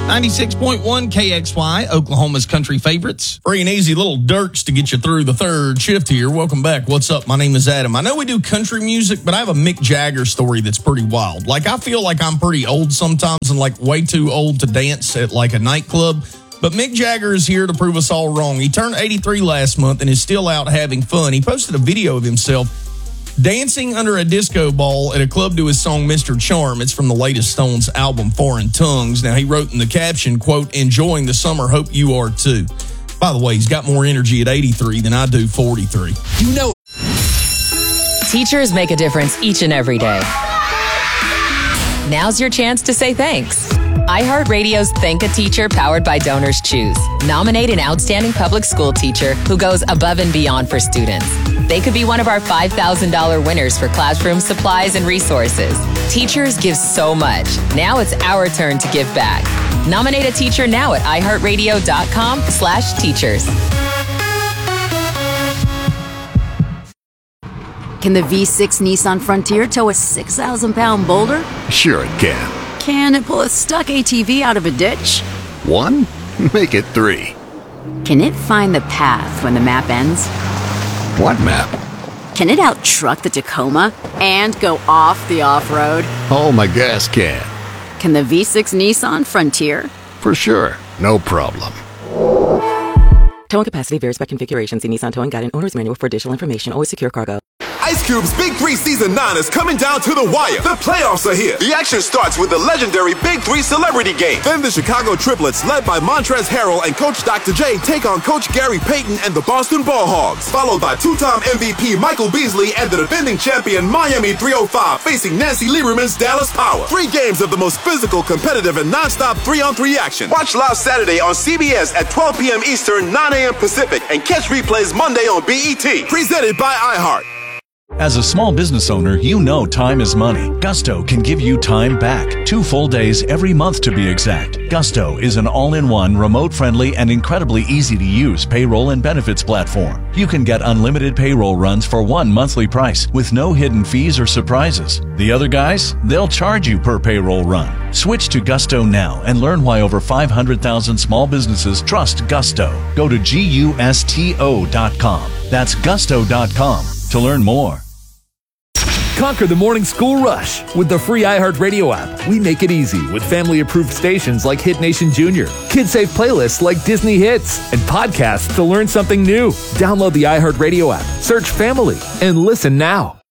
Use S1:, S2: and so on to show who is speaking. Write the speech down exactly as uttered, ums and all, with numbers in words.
S1: ninety-six point one K X Y, Oklahoma's country favorites. Free and easy little dirks to get you through the third shift here. Welcome back. What's up? My name is Adam. I know we do country music, but I have a Mick Jagger story that's pretty wild. Like, I feel like I'm pretty old sometimes and like way too old to dance at like a nightclub. But Mick Jagger is here to prove us all wrong. He turned eighty-three last month and is still out having fun. He posted a video of himself dancing under a disco ball at a club to his song Mister Charm. It's from the latest Stones album, Foreign Tongues. Now, he wrote in the caption, quote, "Enjoying the summer, hope you are too." By the way, he's got more energy at eighty-three than I do forty-three.
S2: You know,
S3: teachers make a difference each and every day. Now's your chance to say thanks. iHeartRadio's Thank a Teacher, powered by Donors Choose. Nominate an outstanding public school teacher who goes above and beyond for students. They could be one of our five thousand dollars winners for classroom supplies and resources. Teachers give so much. Now it's our turn to give back. Nominate a teacher now at iHeartRadio.com slash teachers.
S4: Can the V six Nissan Frontier tow a six thousand pound boulder?
S5: Sure it can.
S4: Can it pull a stuck A T V out of a ditch?
S5: One? Make it three.
S4: Can it find the path when the map ends?
S5: What map?
S4: Can it out-truck the Tacoma and go off the off-road?
S5: Oh, my gas can.
S4: Can the V six Nissan Frontier?
S5: For sure. No problem.
S6: Towing capacity varies by configuration. See Nissan Towing Guide and Owner's Manual for additional information. Always secure cargo.
S7: Ice Cube's Big Three Season nine is coming down to the wire. The playoffs are here. The action starts with the legendary Big Three Celebrity Game. Then the Chicago Triplets, led by Montrezl Harrell and Coach Doctor J, take on Coach Gary Payton and the Boston Ball Hogs. Followed by two-time M V P Michael Beasley and the defending champion Miami three oh five facing Nancy Lieberman's Dallas Power. Three games of the most physical, competitive, and non-stop three-on-three action. Watch live Saturday on C B S at twelve p.m. Eastern, nine a.m. Pacific, and catch replays Monday on B E T. Presented by iHeart.
S8: As a small business owner, you know time is money. Gusto can give you time back. Two full days every month to be exact. Gusto is an all-in-one, remote-friendly, and incredibly easy-to-use payroll and benefits platform. You can get unlimited payroll runs for one monthly price with no hidden fees or surprises. The other guys, they'll charge you per payroll run. Switch to Gusto now and learn why over five hundred thousand small businesses trust Gusto. Go to gusto dot com. That's gusto dot com to learn more.
S2: Conquer the morning school rush with the free iHeartRadio app. We make it easy with family-approved stations like Hit Nation Junior, kid-safe playlists like Disney Hits, and podcasts to learn something new. Download the iHeartRadio app, search Family, and listen now.